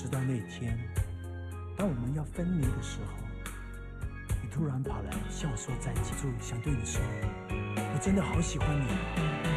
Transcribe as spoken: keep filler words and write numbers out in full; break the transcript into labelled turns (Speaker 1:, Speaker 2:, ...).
Speaker 1: 直到那一天，当我们要分离的时候，你突然跑来向我说再见，想对你说，我真的好喜欢你。